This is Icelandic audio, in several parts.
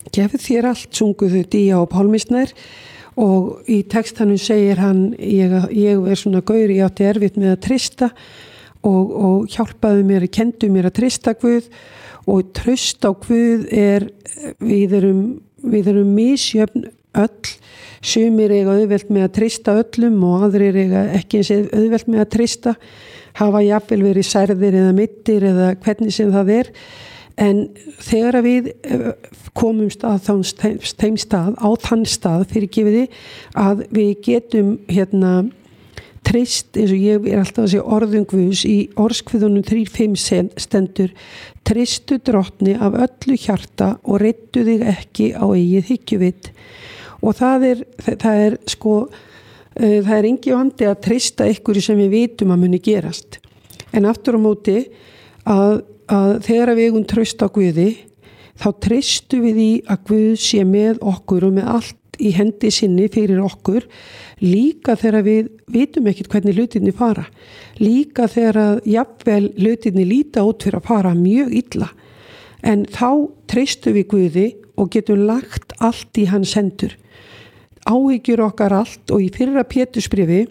gefið þér allt, sunguðu Día og Pálmisnær, og í textanum segir hann, ég svona gaur, ég átti erfitt með að trista og hjálpaðu mér, kendu mér að trista Guð, og traust á Guð við erum misjöfn öll, sumir eiga auðvelt með að trista öllum og aðrir eiga ekki eins auðvelt með að trista, hafa jafnvel verið særðir eða mittir eða hvernig sem það en þegar við komumst að þeim stað, á þann stað fyrirgefiði, að við getum treyst, eins og ég alltaf að segja orðum Guðs, í Orðskviðunum 3:5 stendur: treystu drottni af öllu hjarta og reiddu þig ekki á eigið hyggjuvit. Og það er engin vandi að treysta ykkur sem við vitum að muni gerast, en aftur á móti að þegar við eigum traust á Guði, þá treystu við í að Guð sé með okkur og með allt í hendi sinni fyrir okkur, líka þegar við vitum ekkert hvernig hlutinni fara, líka þegar að jafnvel hlutinni líta út fyrir að fara mjög illa, en þá treystu við Guði og getum lagt allt í hans hendur, áhyggjur okkar allt. Og í fyrra Pétursbréfi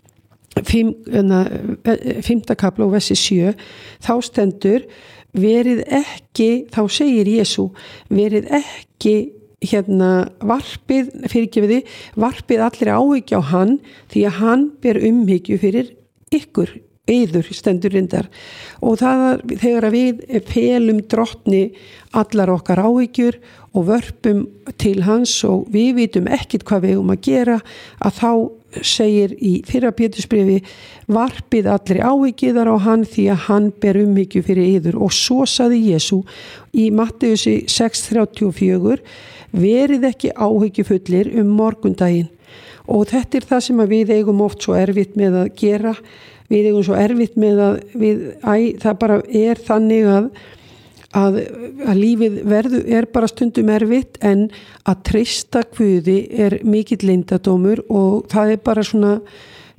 5. kapla og versi 7, þá stendur: verið ekki, þá segir Jesú, verið ekki varpið allir áhyggju á hann, því að hann ber umhyggju fyrir ykkur, yður, stendur reyndar. Og þegar við felum drottni allar okkar áhyggjur og vörpum til hans og við vitum ekkert hvað við að gera, að þá segir í fyrra Pétursbréfi: varpið allir áhyggjuðar á hann, því að hann ber umhyggju fyrir yður. Og svo sagði Jesú í Matteusi 6:34: verið ekki áhyggjufullir morgundaginn. Og þetta það sem við eigum oft svo erfitt með að gera. Við eigum svo erfitt með það bara þannig að lífið bara stundum erfitt, en að treysta Guði mikill leyndardómur, og það bara svona,